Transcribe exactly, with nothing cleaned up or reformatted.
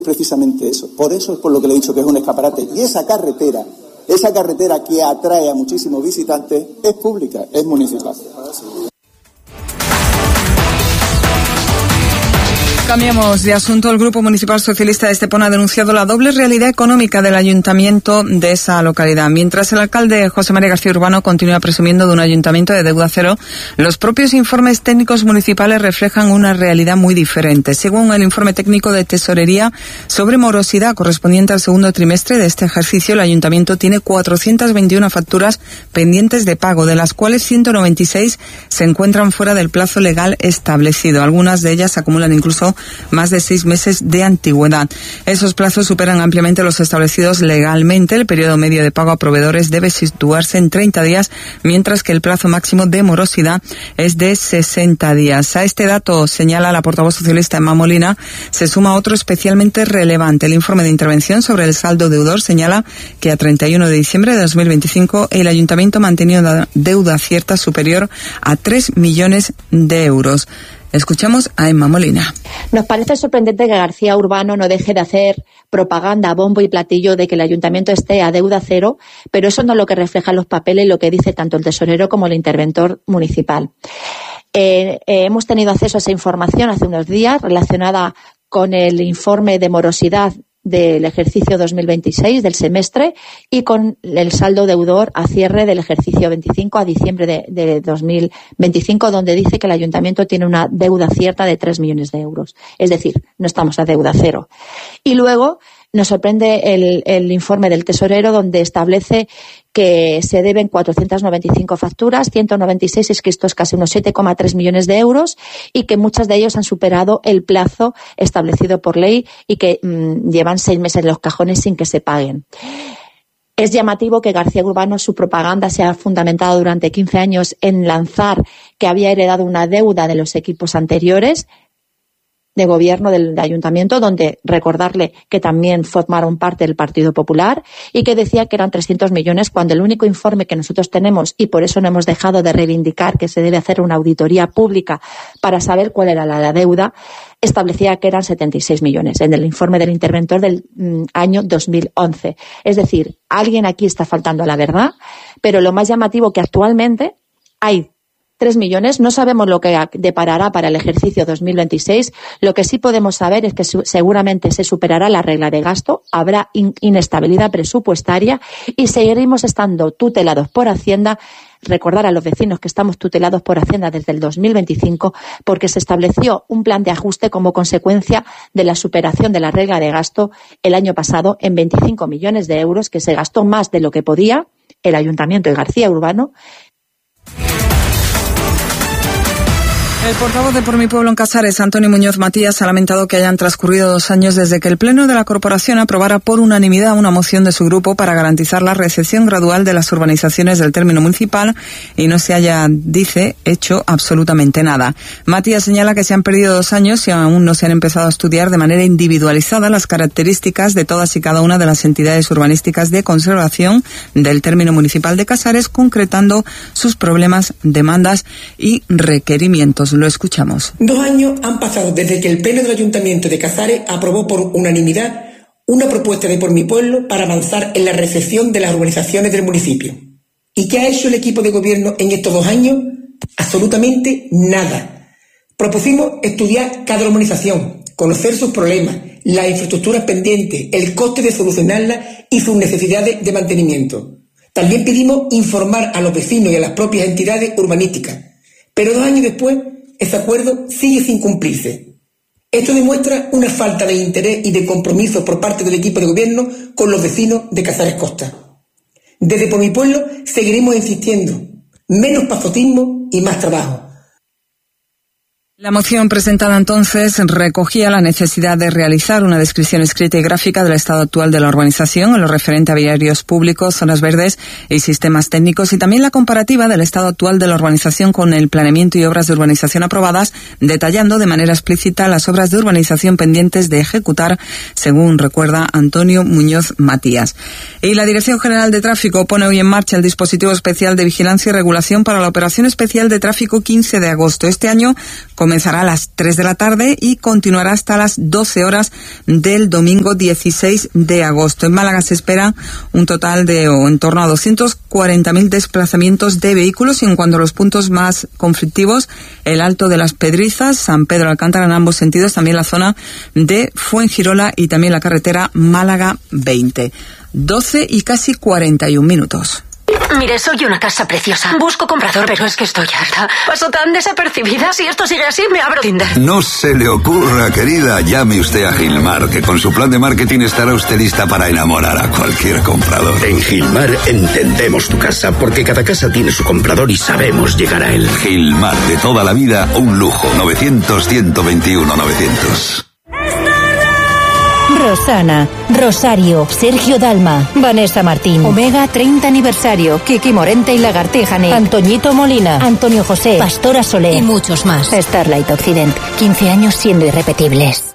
precisamente eso. Por eso es por lo que le he dicho que es un escaparate. Y esa carretera, esa carretera que atrae a muchísimos visitantes, es pública, es municipal. Cambiamos de asunto. El Grupo Municipal Socialista de Estepona ha denunciado la doble realidad económica del ayuntamiento de esa localidad. Mientras el alcalde José María García Urbano continúa presumiendo de un ayuntamiento de deuda cero, los propios informes técnicos municipales reflejan una realidad muy diferente. Según el informe técnico de Tesorería sobre morosidad correspondiente al segundo trimestre de este ejercicio, el ayuntamiento tiene cuatrocientas veintiuna facturas pendientes de pago, de las cuales ciento noventa y seis se encuentran fuera del plazo legal establecido. Algunas de ellas acumulan incluso más de seis meses de antigüedad. Esos plazos superan ampliamente los establecidos legalmente. El periodo medio de pago a proveedores debe situarse en treinta días, mientras que el plazo máximo de morosidad es de sesenta días. A este dato, señala la portavoz socialista Emma Molina, se suma otro especialmente relevante. El informe de intervención sobre el saldo deudor señala que a treinta y uno de diciembre de dos mil veinticinco el ayuntamiento ha mantenido una deuda cierta superior a tres millones de euros. Escuchamos a Emma Molina. Nos parece sorprendente que García Urbano no deje de hacer propaganda, bombo y platillo de que el ayuntamiento esté a deuda cero, pero eso no es lo que reflejan los papeles y lo que dice tanto el tesorero como el interventor municipal. Eh, eh, hemos tenido acceso a esa información hace unos días relacionada con el informe de morosidad del ejercicio dos mil veintiséis, del semestre, y con el saldo deudor a cierre del ejercicio veinticinco a diciembre de, de dos mil veinticinco, donde dice que el ayuntamiento tiene una deuda cierta de tres millones de euros. Es decir, no estamos a deuda cero. Y luego nos sorprende el, el informe del tesorero, donde establece que se deben cuatrocientas noventa y cinco facturas, ciento noventa y seis inscritos, casi unos siete coma tres millones de euros, y que muchas de ellos han superado el plazo establecido por ley y que mmm, llevan seis meses en los cajones sin que se paguen. Es llamativo que García Urbano, su propaganda se ha fundamentado durante quince años en lanzar que había heredado una deuda de los equipos anteriores de gobierno del de ayuntamiento, donde recordarle que también formaron parte del Partido Popular, y que decía que eran trescientos millones, cuando el único informe que nosotros tenemos, y por eso no hemos dejado de reivindicar que se debe hacer una auditoría pública para saber cuál era la, la deuda, establecía que eran setenta y seis millones en el informe del interventor del mm, año dos mil once. Es decir, alguien aquí está faltando a la verdad, pero lo más llamativo que actualmente hay tres millones, no sabemos lo que deparará para el ejercicio dos mil veintiséis. Lo que sí podemos saber es que su, seguramente se superará la regla de gasto, habrá in, inestabilidad presupuestaria y seguiremos estando tutelados por Hacienda. Recordar a los vecinos que estamos tutelados por Hacienda desde el dos mil veinticinco, porque se estableció un plan de ajuste como consecuencia de la superación de la regla de gasto el año pasado en veinticinco millones de euros, que se gastó más de lo que podía el Ayuntamiento de García Urbano. El portavoz de Por mi Pueblo en Casares, Antonio Muñoz Matías, ha lamentado que hayan transcurrido dos años desde que el Pleno de la Corporación aprobara por unanimidad una moción de su grupo para garantizar la recepción gradual de las urbanizaciones del término municipal y no se haya, dice, hecho absolutamente nada. Matías señala que se han perdido dos años y aún no se han empezado a estudiar de manera individualizada las características de todas y cada una de las entidades urbanísticas de conservación del término municipal de Casares, concretando sus problemas, demandas y requerimientos. Lo escuchamos. Dos años han pasado desde que el Pleno del Ayuntamiento de Casares aprobó por unanimidad una propuesta de Por mi Pueblo para avanzar en la recepción de las urbanizaciones del municipio. ¿Y qué ha hecho el equipo de gobierno en estos dos años? Absolutamente nada. Propusimos estudiar cada urbanización, conocer sus problemas, las infraestructuras pendientes, el coste de solucionarlas y sus necesidades de mantenimiento. También pedimos informar a los vecinos y a las propias entidades urbanísticas. Pero dos años después, ese acuerdo sigue sin cumplirse. Esto demuestra una falta de interés y de compromiso por parte del equipo de gobierno con los vecinos de Casares Costa. Desde Por mi Pueblo seguiremos insistiendo. Menos pasotismo y más trabajo. La moción presentada entonces recogía la necesidad de realizar una descripción escrita y gráfica del estado actual de la urbanización en lo referente a viarios públicos, zonas verdes y sistemas técnicos, y también la comparativa del estado actual de la urbanización con el planeamiento y obras de urbanización aprobadas, detallando de manera explícita las obras de urbanización pendientes de ejecutar, según recuerda Antonio Muñoz Matías. Y la Dirección General de Tráfico pone hoy en marcha el dispositivo especial de vigilancia y regulación para la operación especial de tráfico quince de agosto. Este año comienza Comenzará a las tres de la tarde y continuará hasta las doce horas del domingo dieciséis de agosto. En Málaga se espera un total de o en torno a doscientos cuarenta mil desplazamientos de vehículos, y en cuanto a los puntos más conflictivos, el Alto de las Pedrizas, San Pedro Alcántara en ambos sentidos, también la zona de Fuengirola y también la carretera Málaga veinte. doce y casi cuarenta y un minutos. Mire, soy una casa preciosa. Busco comprador, pero es que estoy harta. Paso tan desapercibida. Si esto sigue así, me abro Tinder. No se le ocurra, querida. Llame usted a Gilmar, que con su plan de marketing estará usted lista para enamorar a cualquier comprador. En Gilmar entendemos tu casa, porque cada casa tiene su comprador y sabemos llegar a él. Gilmar, de toda la vida, un lujo. novecientos, ciento veintiuno, novecientos. Rosana, Rosario, Sergio Dalma, Vanessa Martín, Omega treinta aniversario, Kiki Morente y Lagartijane, Antoñito Molina, Antonio José, Pastora Soler y muchos más. Starlight Occident, quince años siendo irrepetibles.